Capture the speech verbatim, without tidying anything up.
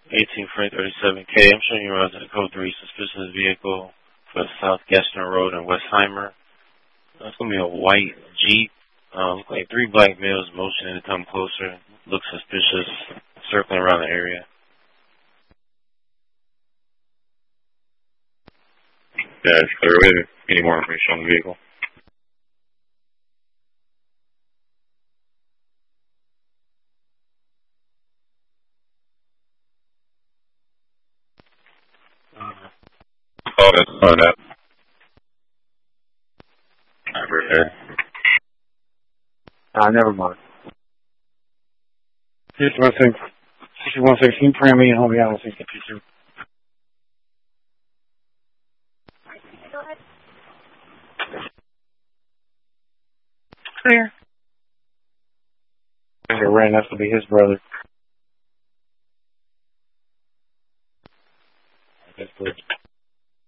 eighteen Freight thirty-seven K. I'm showing you around the code three suspicious vehicle for South Gessner Road in Westheimer. That's going to be a white Jeep. Uh, looks like three black males motioning to come closer. Looks suspicious, circling around the area. Yeah, it's clear. We have any more information on the vehicle? Oh, that's on that. Right. Ah, never mind. sixty-one six, sixty-one six, can you print me and homie out and sixty-two? Clear. Ren, that's going to be his brother. That's good.